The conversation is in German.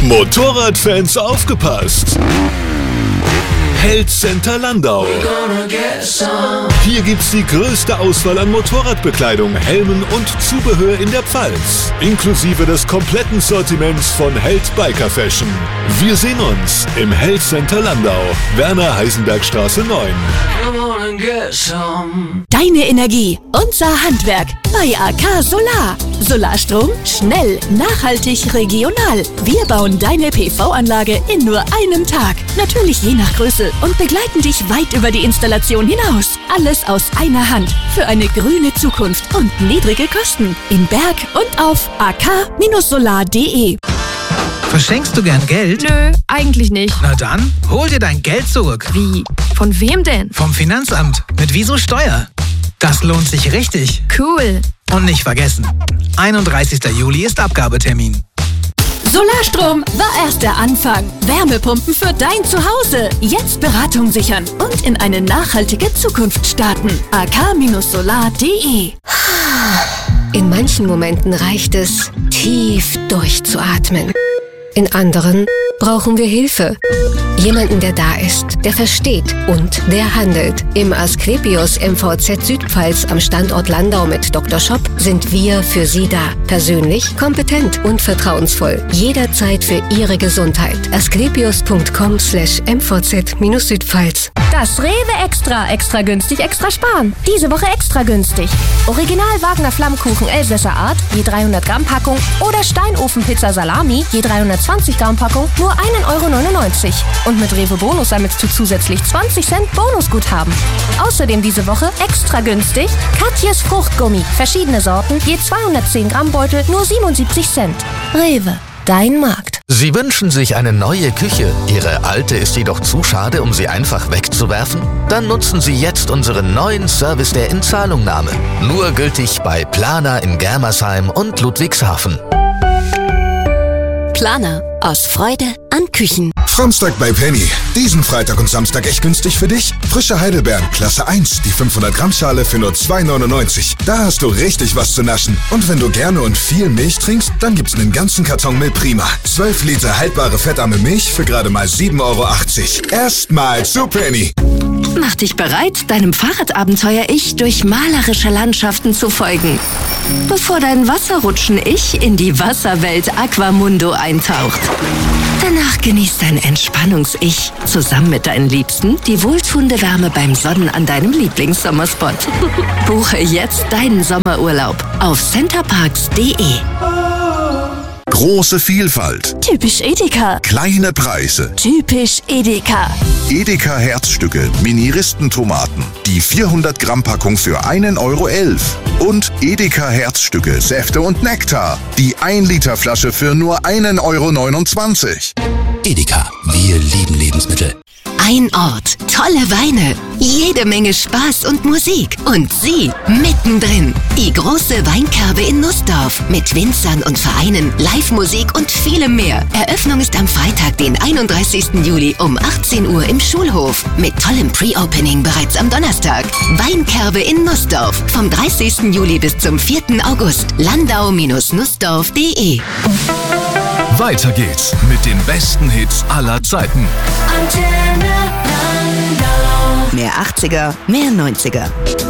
Motorradfans aufgepasst! Held Center Landau. Hier gibt's die größte Auswahl an Motorradbekleidung, Helmen und Zubehör in der Pfalz. Inklusive des kompletten Sortiments von Held Biker Fashion. Wir sehen uns im Held Center Landau, Werner-Heisenberg-Straße 9. Deine Energie, unser Handwerk bei AK Solar. Solarstrom, schnell, nachhaltig, regional. Wir bauen deine PV-Anlage in nur einem Tag. Natürlich je nach Größe und begleiten dich weit über die Installation hinaus. Alles aus einer Hand für eine grüne Zukunft und niedrige Kosten. In Berg und auf ak-solar.de. Verschenkst du gern Geld? Nö, eigentlich nicht. Na dann, hol dir dein Geld zurück. Wie? Von wem denn? Vom Finanzamt. Mit Wieso Steuer. Das lohnt sich richtig. Cool. Und nicht vergessen, 31. Juli ist Abgabetermin. Solarstrom war erst der Anfang. Wärmepumpen für dein Zuhause. Jetzt Beratung sichern und in eine nachhaltige Zukunft starten. ak-solar.de. In manchen Momenten reicht es, tief durchzuatmen. In anderen brauchen wir Hilfe. Jemanden, der da ist, der versteht und der handelt. Im Asklepios MVZ Südpfalz am Standort Landau mit Dr. Schopp sind wir für Sie da. Persönlich, kompetent und vertrauensvoll. Jederzeit für Ihre Gesundheit. asklepios.com/mvz-Südpfalz. Das Rewe Extra günstig, extra sparen. Diese Woche extra günstig. Original Wagner Flammkuchen Elsässer Art, je 300 Gramm Packung oder Steinofenpizza Salami, je 320 Gramm Packung, nur 1,99 €. Und mit Rewe Bonus sammelst du zusätzlich 20 Cent Bonusguthaben. Außerdem diese Woche extra günstig Katjes Fruchtgummi, verschiedene Sorten, je 210 Gramm Beutel, nur 77 Cent. Rewe, dein Markt. Sie wünschen sich eine neue Küche. Ihre alte ist jedoch zu schade, um sie einfach wegzuwerfen? Dann nutzen Sie jetzt unseren neuen Service der Inzahlungnahme. Nur gültig bei Planer in Germersheim und Ludwigshafen. Planer. Aus Freude an Küchen. Samstag bei Penny. Diesen Freitag und Samstag echt günstig für dich? Frische Heidelbeeren, Klasse 1, die 500 Gramm Schale für nur 2,99 €. Da hast du richtig was zu naschen. Und wenn du gerne und viel Milch trinkst, dann gibt's einen ganzen Karton Milch Prima. 12 Liter haltbare fettarme Milch für gerade mal 7,80 €. Erstmal zu Penny. Mach dich bereit, deinem Fahrradabenteuer-Ich durch malerische Landschaften zu folgen. Bevor dein Wasserrutschen-Ich in die Wasserwelt Aquamundo eintaucht. Danach genießt dein Entspannungs-Ich zusammen mit deinen Liebsten die wohltuende Wärme beim Sonnen an deinem Lieblingssommerspot. Buche jetzt deinen Sommerurlaub auf centerparks.de. Große Vielfalt. Typisch Edeka. Kleine Preise. Typisch Edeka. Edeka Herzstücke, Mini-Ristentomaten. Die 400 Gramm Packung für 1,11 €. Und Edeka Herzstücke, Säfte und Nektar. Die 1 Liter Flasche für nur 1,29 €. Edeka, wir lieben Lebensmittel. Ein Ort, tolle Weine, jede Menge Spaß und Musik und Sie mittendrin. Die große Weinkerbe in Nussdorf mit Winzern und Vereinen, Live-Musik und vielem mehr. Eröffnung ist am Freitag, den 31. Juli um 18 Uhr im Schulhof mit tollem Pre-Opening bereits am Donnerstag. Weinkerbe in Nussdorf vom 30. Juli bis zum 4. August. Landau-nussdorf.de. Weiter geht's mit den besten Hits aller Zeiten. Mehr 80er, mehr 90er.